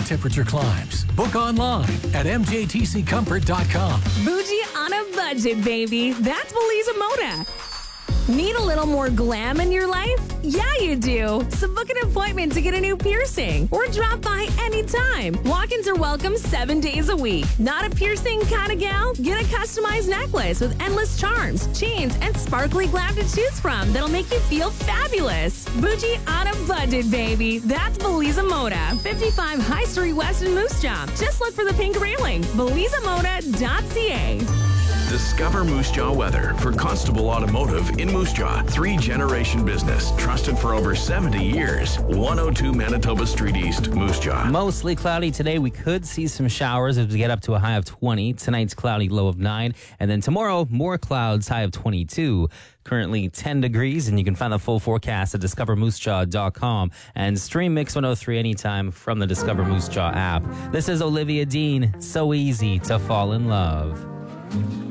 temperature climbs. Book online at mjtccomfort.com. Bougie on a budget, baby. That's Belisa Moda. Need a little more glam in your life? Yeah, you do. So book an appointment to get a new piercing or drop by anytime. Walk-ins are welcome 7 days a week. Not a piercing kind of gal? Get a customized necklace with endless charms, chains, and sparkly glam to choose from that'll make you feel fabulous. Bougie on a budget, baby. That's Belisa Moda. 55 High Street West in Moose Jaw. Just look for the pink railing. BelisaModa.ca. Discover Moose Jaw weather for Constable Automotive in Moose Jaw. 3-generation business trusted for over 70 years. 102 Manitoba Street East, Moose Jaw. Mostly cloudy today. We could see some showers as we get up to a high of 20. Tonight's cloudy, low of 9. And then tomorrow, more clouds, high of 22. Currently 10 degrees, and you can find the full forecast at discovermoosejaw.com and stream Mix 103 anytime from the Discover Moose Jaw app. This is Olivia Dean. So easy to fall in love.